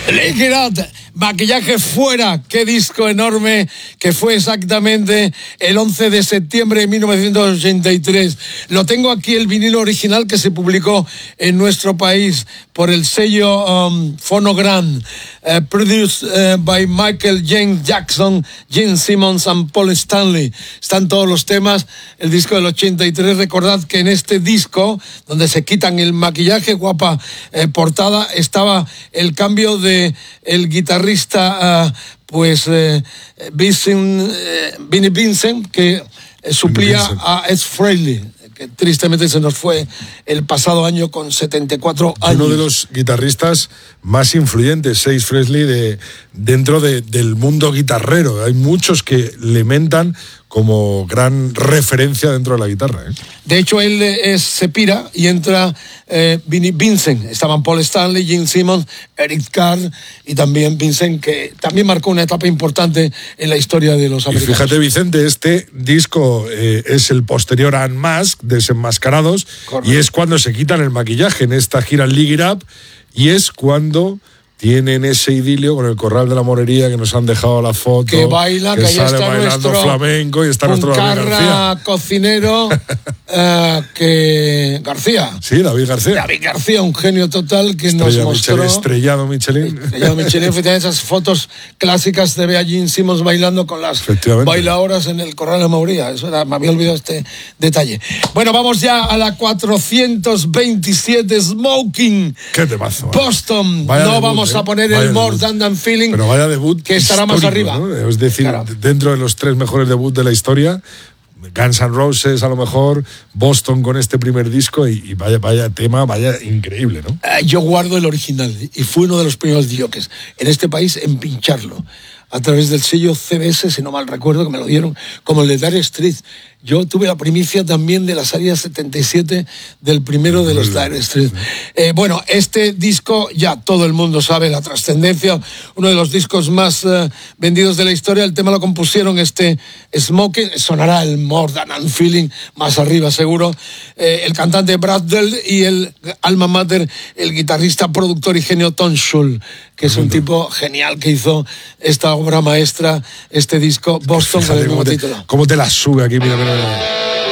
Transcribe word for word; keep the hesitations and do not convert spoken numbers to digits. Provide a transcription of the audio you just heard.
Liquid, maquillaje fuera, qué disco enorme que fue exactamente el once de septiembre de mil novecientos ochenta y tres. Lo tengo aquí, el vinilo original que se publicó en nuestro país por el sello um, Phonogram, uh, produced uh, by Michael James Jackson, Gene Simmons and Paul Stanley. Están todos los temas, el disco del ochenta y tres. Recordad que en este disco, donde se quitan el maquillaje, guapa eh, portada, estaba el cambio de el guitarrista uh, pues eh, Vincent, eh, Vinnie Vincent, que eh, suplía Vincent. a Ed Frehley, que tristemente se nos fue el pasado año con setenta y cuatro años. Uno de los guitarristas más influyentes, Ace Frehley, de, dentro de, del mundo guitarrero. Hay muchos que le mentan como gran referencia dentro de la guitarra, ¿eh? De hecho, él es, se pira y entra eh, Vinnie Vincent. Estaban Paul Stanley, Gene Simmons, Eric Carr y también Vincent, que también marcó una etapa importante en la historia de los americanos. Y fíjate, Vicente, este disco eh, es el posterior a Unmasked, Desenmascarados, correcto, y es cuando se quitan el maquillaje en esta gira Lick It Up, y es cuando tienen ese idilio con el Corral de la Morería, que nos han dejado la foto, que baila, que, que sale está bailando nuestro flamenco, y está nuestro David García, cocinero, uh, que García. Sí, David García. David García, un genio total que Estrella nos mostró. Michelin, estrellado Michelin. Estrellado Michelin, efectivamente, esas fotos clásicas de Bea Gene Simmons bailando con las bailadoras en el Corral de la Morería. Eso era, me había olvidado este detalle. Bueno, vamos ya a la cuatrocientos veintisiete, Smoking. Qué temazo. Boston. Vaya no debut, vamos eh. a poner vaya el More debut. Than Than Feeling, pero vaya debut que estará más arriba, ¿no? Es decir, claro, dentro de los tres mejores debuts de la historia, Guns N' Roses a lo mejor, Boston con este primer disco, y, y vaya, vaya tema, vaya increíble, ¿no? Uh, yo guardo el original y fui uno de los primeros dioses en este país en pincharlo a través del sello C B S, si no mal recuerdo, que me lo dieron como el de Dire Street. Yo tuve la primicia también de la salida setenta y siete del primero de los Dire Street. Eh, bueno, este disco ya todo el mundo sabe la trascendencia, uno de los discos más uh, vendidos de la historia. El tema lo compusieron este Smoking, sonará el More Than a Feeling más arriba seguro. Eh, el cantante Brad Dell y el alma mater, el guitarrista, productor y genio Tom Schull, que es un tipo genial que hizo esta obra maestra, este disco Boston, con el mismo te, título. ¿Cómo te la sube aquí? Mira, mira, mira.